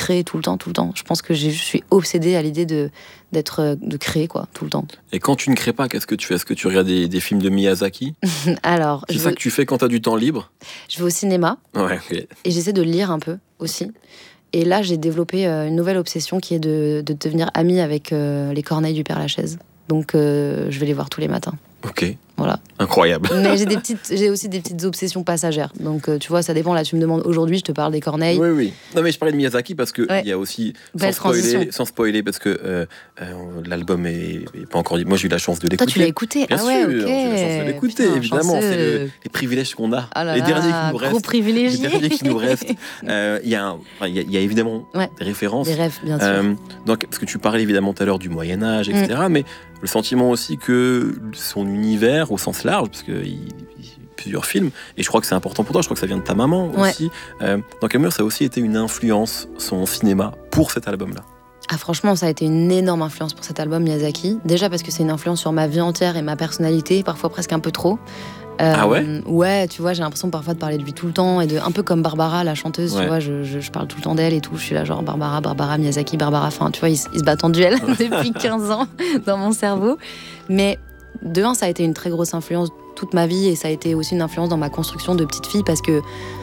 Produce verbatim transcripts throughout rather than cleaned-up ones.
créer tout le temps, tout le temps. Je pense que je suis obsédée à l'idée de, d'être, de créer, quoi, tout le temps. Et quand tu ne crées pas, qu'est-ce que tu fais ? Est-ce que tu regardes des, des films de Miyazaki ? Alors, c'est ça veux... que tu fais quand tu as du temps libre ? Je vais au cinéma. Ouais, okay. Et j'essaie de lire un peu aussi. Et là, j'ai développé euh, une nouvelle obsession qui est de, de devenir amie avec euh, les Corneilles du Père Lachaise. Donc, euh, je vais les voir tous les matins. Ok. Voilà. Incroyable. Mais j'ai, des petites, j'ai aussi des petites obsessions passagères. Donc, euh, tu vois, ça dépend. Là, tu me demandes aujourd'hui, je te parle des Corneilles. Oui, oui. Non, mais je parlais de Miyazaki parce qu'il ouais. y a aussi, sans spoiler, sans spoiler, parce que euh, euh, l'album est, est pas encore... Moi, j'ai eu la chance de l'écouter. Toi, tu l'as écouté ? Bien ah ouais, sûr, ok. J'ai eu la chance de l'écouter, Putain, évidemment. Chanceux. C'est le, les privilèges qu'on a. Oh là les là, derniers qui nous restent. Gros privilégiés. Les derniers qui nous restent. Il euh, y, enfin, y, y a évidemment ouais. des références. Des rêves, bien sûr. Euh, donc, parce que tu parlais évidemment tout à l'heure du Moyen-Âge, et cetera. Mm. Mais le sentiment aussi que son univers, au sens large, parce qu'il y a plusieurs films, et je crois que c'est important pour toi, je crois que ça vient de ta maman ouais. aussi. Euh, dans quelle mesure ça a aussi été une influence, son cinéma, pour cet album-là ? Ah, franchement, ça a été une énorme influence pour cet album, Miyazaki. Déjà parce que c'est une influence sur ma vie entière et ma personnalité, parfois presque un peu trop. Euh, ah ouais Ouais, tu vois, j'ai l'impression parfois de parler de lui tout le temps, et de, un peu comme Barbara, la chanteuse, ouais. tu vois, je, je, je parle tout le temps d'elle et tout. Je suis là genre Barbara, Barbara, Miyazaki, Barbara, enfin, tu vois, ils, ils se battent en duel depuis quinze ans dans mon cerveau. Mais de un, ça a été une très grosse influence toute ma vie, et ça a été aussi une influence dans ma construction de petite fille, parce que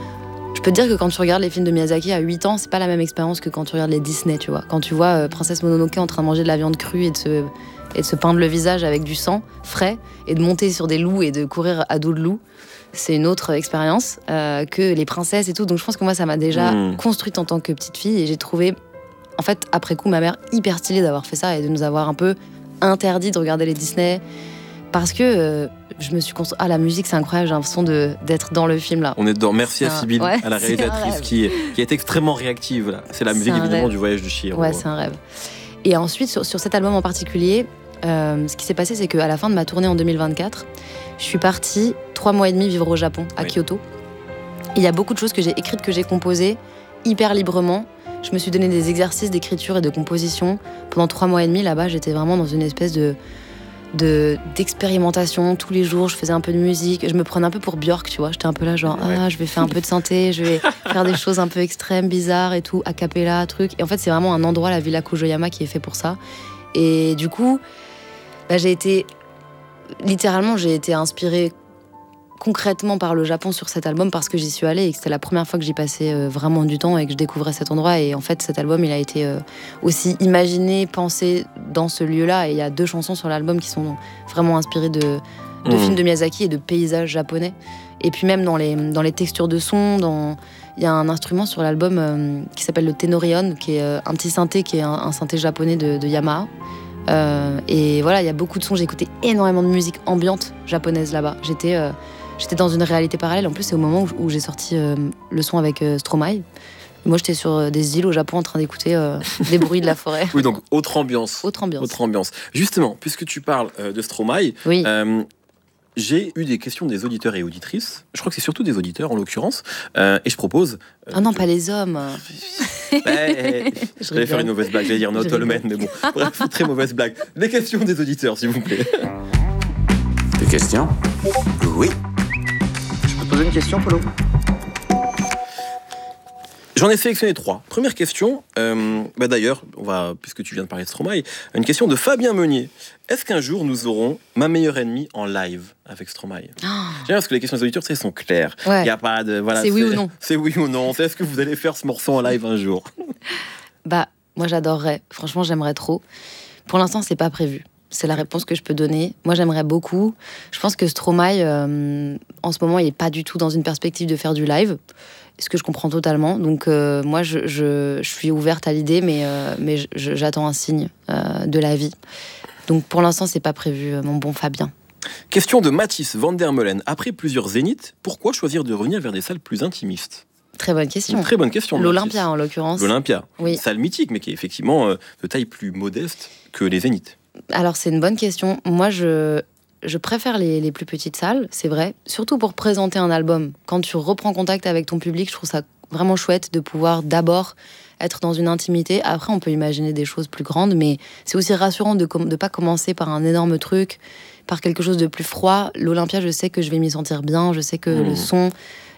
je peux te dire que quand tu regardes les films de Miyazaki à huit ans, c'est pas la même expérience que quand tu regardes les Disney, tu vois. Quand tu vois euh, Princesse Mononoke en train de manger de la viande crue et de se, et de se peindre le visage avec du sang frais, et de monter sur des loups et de courir à dos de loup, c'est une autre expérience euh, que les princesses et tout. Donc je pense que moi, ça m'a déjà mmh. construite en tant que petite fille, et j'ai trouvé, en fait, après coup, ma mère hyper stylée d'avoir fait ça et de nous avoir un peu interdit de regarder les Disney, parce que euh, je me suis construite... Ah, la musique, c'est incroyable, j'ai l'impression de, d'être dans le film, là. On est dedans. Merci c'est à Sybille, ouais, à la réalisatrice, qui, qui est extrêmement réactive, là. C'est la musique, c'est évidemment, du Voyage de Chihiro. Ouais, c'est un rêve. Et ensuite, sur, sur cet album en particulier, euh, ce qui s'est passé, c'est qu'à la fin de ma tournée en deux mille vingt-quatre, je suis partie trois mois et demi vivre au Japon, à oui. Kyoto. Il y a beaucoup de choses que j'ai écrites, que j'ai composées, hyper librement. Je me suis donné des exercices d'écriture et de composition. Pendant trois mois et demi, là-bas, j'étais vraiment dans une espèce de... De, d'expérimentation. Tous les jours, je faisais un peu de musique. Je me prenais un peu pour Björk, tu vois. J'étais un peu là, genre, ouais. ah, je vais faire un peu de synthé, je vais faire des choses un peu extrêmes, bizarres et tout, a cappella, truc. Et en fait, c'est vraiment un endroit, la Villa Kujoyama, qui est fait pour ça. Et du coup, bah, j'ai été... Littéralement, j'ai été inspirée concrètement par le Japon sur cet album, parce que j'y suis allée et que c'était la première fois que j'y passais euh, vraiment du temps et que je découvrais cet endroit. Et en fait, cet album, il a été euh, aussi imaginé, pensé dans ce lieu-là. Et il y a deux chansons sur l'album qui sont vraiment inspirées de, de mmh. films de Miyazaki et de paysages japonais. Et puis même dans les, dans les textures de son, dans... il y a un instrument sur l'album euh, qui s'appelle le Tenorion, qui est euh, un petit synthé, qui est un, un synthé japonais de, de Yamaha. Euh, et voilà, il y a beaucoup de sons. J'ai écouté énormément de musique ambiante japonaise là-bas. J'étais... Euh, J'étais dans une réalité parallèle. En plus, c'est au moment où, où j'ai sorti euh, le son avec euh, Stromae. Moi, j'étais sur euh, des îles au Japon en train d'écouter euh, des bruits de la forêt. Oui, donc autre ambiance. Autre ambiance. Autre ambiance. Justement, puisque tu parles euh, de Stromae, oui. euh, j'ai eu des questions des auditeurs et auditrices. Je crois que c'est surtout des auditeurs, en l'occurrence. Euh, et je propose... Euh, ah non, de... pas les hommes. ouais, je vais faire une mauvaise blague. J'allais dire Not All Men, mais bon. Bref, très mauvaise blague. Les questions des auditeurs, s'il vous plaît. Des questions ? Oui. Poser une question, Polo ? J'en ai sélectionné trois. Première question, euh, bah d'ailleurs, on va, puisque tu viens de parler de Stromae, une question de Fabien Meunier. Est-ce qu'un jour nous aurons Ma meilleure ennemie en live avec Stromae ? oh. J'aime bien parce que les questions des auditeurs, sont claires. Il ouais. n'y a pas de... Voilà, c'est, c'est oui ou non. C'est oui ou non. Est-ce que vous allez faire ce morceau en live un jour ? Bah, moi j'adorerais. Franchement, j'aimerais trop. Pour l'instant, c'est pas prévu. C'est la réponse que je peux donner. Moi, j'aimerais beaucoup. Je pense que Stromae, euh, en ce moment, il n'est pas du tout dans une perspective de faire du live, ce que je comprends totalement. Donc, euh, moi, je, je, je suis ouverte à l'idée, mais, euh, mais je, j'attends un signe euh, de la vie. Donc, pour l'instant, c'est pas prévu, mon bon Fabien. Question de Mathis Van der Meulen. Après plusieurs zéniths, pourquoi choisir de revenir vers des salles plus intimistes ? Très bonne question. Une très bonne question. L'Olympia, en l'occurrence. L'Olympia, oui. Une salle mythique, mais qui est effectivement euh, de taille plus modeste que les zéniths. Alors, c'est une bonne question. Moi, je, je préfère les, les plus petites salles, c'est vrai. Surtout pour présenter un album. Quand tu reprends contact avec ton public, je trouve ça vraiment chouette de pouvoir d'abord être dans une intimité. Après, on peut imaginer des choses plus grandes, mais c'est aussi rassurant de ne pas commencer par un énorme truc, par quelque chose de plus froid. L'Olympia, je sais que je vais m'y sentir bien, je sais que mmh. le son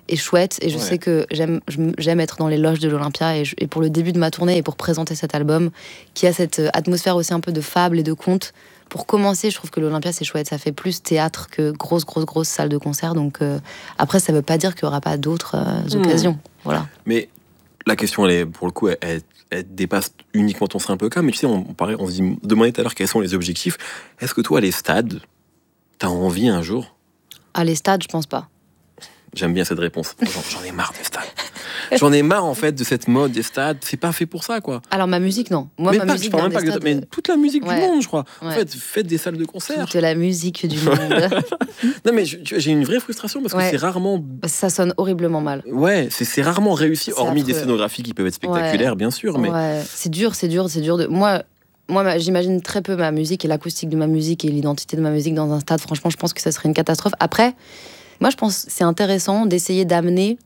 est chouette. Et je Ouais. sais que j'aime, j'aime être dans les loges de l'Olympia. Et, je, et pour le début de ma tournée et pour présenter cet album, qui a cette atmosphère aussi un peu de fable et de conte, pour commencer, je trouve que l'Olympia, c'est chouette. Ça fait plus théâtre que grosse, grosse, grosse salle de concert. Donc euh, après, ça veut pas dire qu'il y aura pas d'autres euh, occasions. Mmh. Voilà. Mais la question, elle est, pour le coup, elle, elle, elle dépasse uniquement ton simple cas. Mais tu sais, on, on, parlait, on se dit, demandait tout à l'heure quels sont les objectifs. Est-ce que toi, les stades, t'as envie un jour? À les stades, je pense pas. J'aime bien cette réponse. J'en, j'en ai marre des stades. J'en ai marre en fait de cette mode des stades. C'est pas fait pour ça, quoi. Alors ma musique, non. Moi, mais ma pas, musique, je parle même pas stades, que de, mais toute la musique ouais. du monde, je crois. Ouais. En fait, faites des salles de concert. Toute la musique du monde. Non mais je, j'ai une vraie frustration parce que ouais. c'est rarement. Ça sonne horriblement mal. Ouais, c'est, c'est rarement réussi, c'est hormis affreux. des scénographies qui peuvent être spectaculaires, ouais. bien sûr. Mais ouais. c'est dur, c'est dur, c'est dur de. Moi. Moi, j'imagine très peu ma musique et l'acoustique de ma musique et l'identité de ma musique dans un stade. Franchement, je pense que ça serait une catastrophe. Après, moi, je pense que c'est intéressant d'essayer d'amener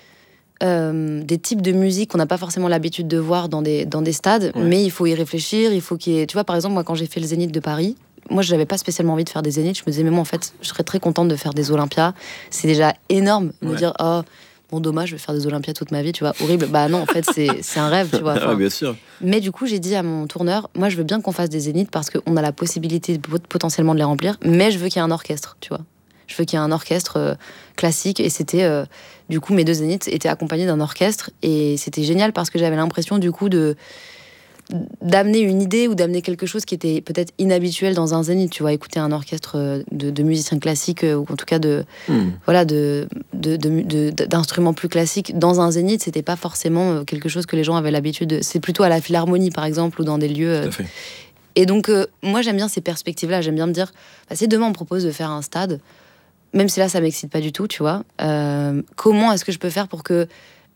euh, des types de musique qu'on n'a pas forcément l'habitude de voir dans des, dans des stades, ouais. mais il faut y réfléchir. Il faut qu'il y ait... Tu vois, par exemple, moi, quand j'ai fait le Zénith de Paris, moi, je n'avais pas spécialement envie de faire des Zéniths. Je me disais, mais moi, en fait, je serais très contente de faire des Olympias. C'est déjà énorme de ouais. me dire, oh... Bon, dommage, je vais faire des Olympias toute ma vie, tu vois, horrible. Bah non, en fait, c'est, c'est un rêve, tu vois. Ah, bien sûr. Mais du coup, j'ai dit à mon tourneur, moi, je veux bien qu'on fasse des zéniths parce qu'on a la possibilité potentiellement de les remplir, mais je veux qu'il y ait un orchestre, tu vois. Je veux qu'il y ait un orchestre euh, classique. Et c'était, euh, du coup, mes deux zéniths étaient accompagnés d'un orchestre. Et c'était génial parce que j'avais l'impression, du coup, de... d'amener une idée ou d'amener quelque chose qui était peut-être inhabituel dans un zénith, tu vois, écouter un orchestre de, de musiciens classiques ou en tout cas de mmh. voilà de, de, de, de d'instruments plus classiques dans un zénith, c'était pas forcément quelque chose que les gens avaient l'habitude de... c'est plutôt à la Philharmonie par exemple ou dans des lieux. Tout à fait. Et donc euh, moi j'aime bien ces perspectives-là, j'aime bien me dire bah, si demain on me propose de faire un stade, même si là ça m'excite pas du tout, tu vois, euh, comment est-ce que je peux faire pour que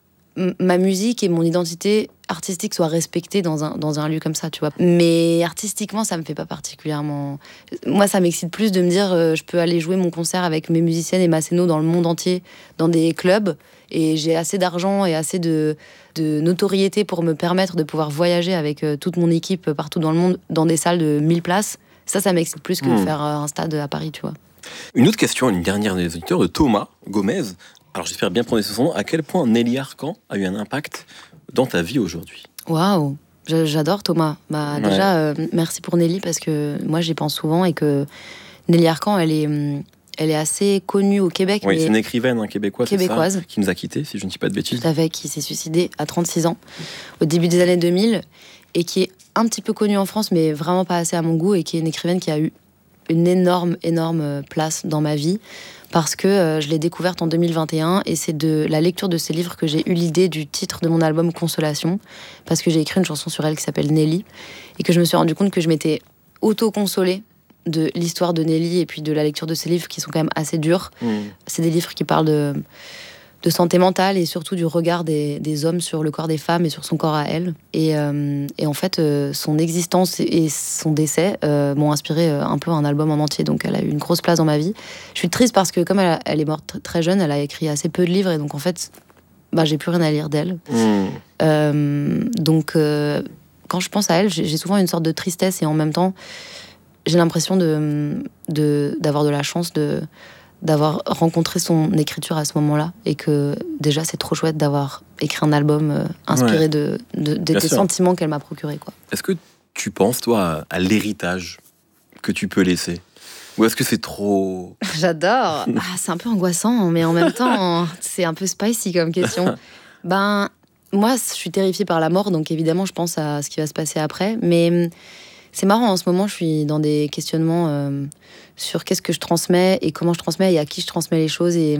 ma musique et mon identité artistique soient respectées dans un, dans un lieu comme ça, tu vois. Mais artistiquement, ça me fait pas particulièrement... Moi, ça m'excite plus de me dire euh, je peux aller jouer mon concert avec mes musiciennes et ma scéno dans le monde entier, dans des clubs, et j'ai assez d'argent et assez de, de notoriété pour me permettre de pouvoir voyager avec euh, toute mon équipe partout dans le monde, dans des salles de mille places. Ça, ça m'excite plus que mmh. de faire euh, un stade à Paris, tu vois. Une autre question, une dernière des auditeurs, de Thomas Gomez. Alors j'espère bien prononcer son nom. À quel point Nelly Arcan a eu un impact dans ta vie aujourd'hui? Waouh, j'adore Thomas. Bah ouais. déjà euh, merci pour Nelly parce que moi j'y pense souvent et que Nelly Arcan elle est elle est assez connue au Québec. Oui, c'est une écrivaine hein, québécoise, québécoise. C'est ça, qui nous a quittés, si je ne dis pas de bêtises. Tout à fait, qui s'est suicidée à trente-six ans au début des années deux mille et qui est un petit peu connue en France mais vraiment pas assez à mon goût et qui est une écrivaine qui a eu une énorme énorme place dans ma vie. Parce que euh, je l'ai découverte en deux mille vingt et un et c'est de la lecture de ses livres que j'ai eu l'idée du titre de mon album Consolation, parce que j'ai écrit une chanson sur elle qui s'appelle Nelly et que je me suis rendu compte que je m'étais auto-consolée de l'histoire de Nelly et puis de la lecture de ses livres qui sont quand même assez durs. Mmh. C'est des livres qui parlent de, de santé mentale et surtout du regard des, des hommes sur le corps des femmes et sur son corps à elle. Et, euh, et en fait, euh, son existence et son décès euh, m'ont inspiré euh, un peu un album en entier. Donc elle a eu une grosse place dans ma vie. Je suis triste parce que comme elle, a, elle est morte très jeune, elle a écrit assez peu de livres et donc en fait, bah, j'ai plus rien à lire d'elle. Mmh. Euh, donc euh, quand je pense à elle, j'ai, j'ai souvent une sorte de tristesse et en même temps, j'ai l'impression de, de, d'avoir de la chance de... d'avoir rencontré son écriture à ce moment-là et que déjà c'est trop chouette d'avoir écrit un album euh, inspiré ouais. de, de, de des sûr. sentiments qu'elle m'a procurés, quoi. Est-ce que tu penses toi à, à l'héritage que tu peux laisser ou est-ce que c'est trop... J'adore. Ah, c'est un peu angoissant mais en même temps c'est un peu spicy comme question. Ben moi je suis terrifiée par la mort donc évidemment je pense à ce qui va se passer après mais c'est marrant, en ce moment, je suis dans des questionnements euh, sur qu'est-ce que je transmets et comment je transmets et à qui je transmets les choses. Et,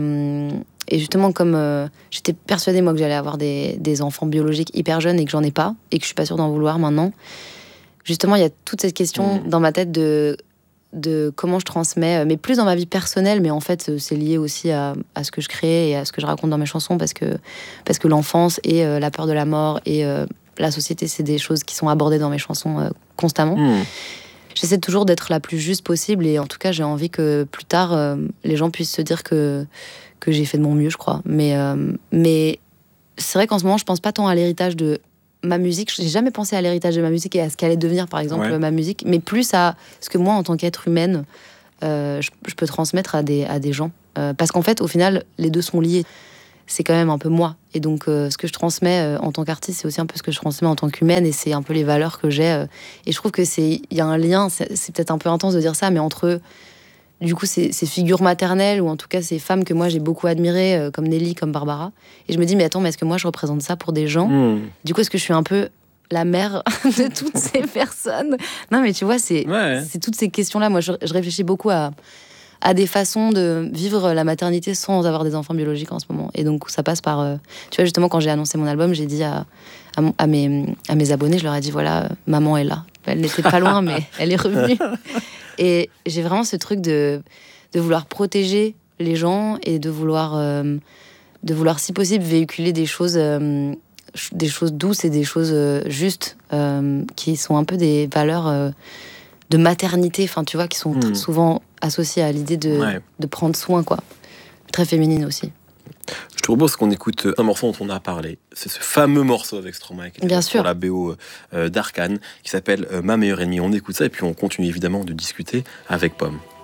et justement, comme euh, j'étais persuadée, moi, que j'allais avoir des, des enfants biologiques hyper jeunes et que j'en ai pas, et que je suis pas sûre d'en vouloir maintenant, justement, il y a toute cette question mmh. dans ma tête de, de comment je transmets, mais plus dans ma vie personnelle, mais en fait, c'est lié aussi à, à ce que je crée et à ce que je raconte dans mes chansons, parce que, parce que l'enfance et euh, la peur de la mort et... Euh, la société, c'est des choses qui sont abordées dans mes chansons euh, constamment. Mmh. J'essaie toujours d'être la plus juste possible et en tout cas, j'ai envie que plus tard, euh, les gens puissent se dire que, que j'ai fait de mon mieux, je crois. Mais, euh, mais c'est vrai qu'en ce moment, je pense pas tant à l'héritage de ma musique. J'ai jamais pensé à l'héritage de ma musique et à ce qu'allait devenir, par exemple, ouais. ma musique, mais plus à ce que moi, en tant qu'être humaine, euh, je, je peux transmettre à des, à des gens. Euh, parce qu'en fait, au final, les deux sont liés. c'est quand même un peu moi. Et donc, euh, ce que je transmets euh, en tant qu'artiste, c'est aussi un peu ce que je transmets en tant qu'humaine, et c'est un peu les valeurs que j'ai. Euh, et je trouve que c'est, il y a un lien, c'est, c'est peut-être un peu intense de dire ça, mais entre, du coup, ces, ces figures maternelles, ou en tout cas ces femmes que moi j'ai beaucoup admirées, euh, comme Nelly, comme Barbara. Et je me dis, mais attends, mais est-ce que moi je représente ça pour des gens ? Mmh. Du coup, est-ce que je suis un peu la mère de toutes ces personnes ? Non, mais tu vois, c'est, Ouais. c'est toutes ces questions-là. Moi, je, je réfléchis beaucoup à à des façons de vivre la maternité sans avoir des enfants biologiques en ce moment. Et donc, ça passe par... Euh, tu vois, justement, quand j'ai annoncé mon album, j'ai dit à, à, mon, à, mes, à mes abonnés, je leur ai dit, voilà, euh, maman est là. Elle n'était pas loin, mais elle est revenue. Et j'ai vraiment ce truc de, de vouloir protéger les gens et de vouloir, euh, de vouloir, si possible, véhiculer des choses, euh, des choses douces et des choses euh, justes, euh, qui sont un peu des valeurs... Euh, de maternité, enfin tu vois, qui sont mmh. souvent associées à l'idée de, ouais. de prendre soin, quoi. Très féminine aussi. Je te propose qu'on écoute un morceau dont on a parlé. C'est ce fameux morceau avec Stromae qui est pour la B O euh, d'Arcane, qui s'appelle euh, Ma meilleure ennemie. On écoute ça et puis on continue évidemment de discuter avec Pomme.